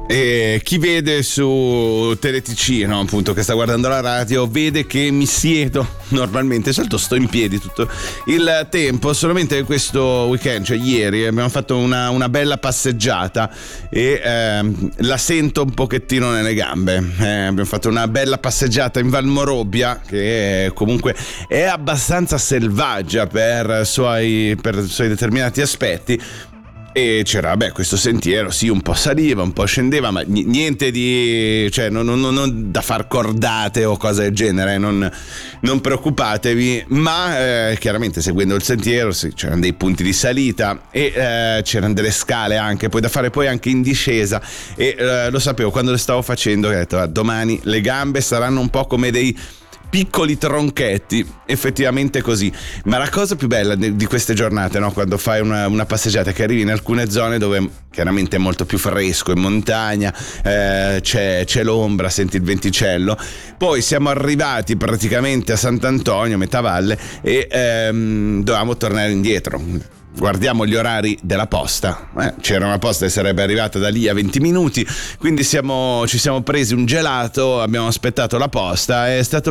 E chi vede su Teleticino, appunto, che sta guardando la radio, vede che mi siedo normalmente, di solito sto in piedi tutto il tempo, solamente questo weekend, cioè ieri, abbiamo fatto una bella passeggiata e la sento un pochettino nelle gambe. Abbiamo fatto una bella passeggiata in Valmorobia, che comunque è abbastanza selvaggia per suoi determinati aspetti. E c'era, questo sentiero, sì, un po' saliva, un po' scendeva, ma niente di, cioè non da far cordate o cose del genere, non preoccupatevi, ma chiaramente seguendo il sentiero sì, c'erano dei punti di salita e c'erano delle scale anche, poi da fare poi anche in discesa e lo sapevo quando le stavo facendo, ho detto domani le gambe saranno un po' come dei piccoli tronchetti, effettivamente così. Ma la cosa più bella di queste giornate, no? Quando fai una passeggiata, che arrivi in alcune zone dove chiaramente è molto più fresco, in montagna, c'è l'ombra, senti il venticello. Poi siamo arrivati praticamente a Sant'Antonio, metà valle, e dovevamo tornare indietro. Guardiamo gli orari della posta, c'era una posta che sarebbe arrivata da lì a 20 minuti, quindi ci siamo presi un gelato, abbiamo aspettato la posta, è stato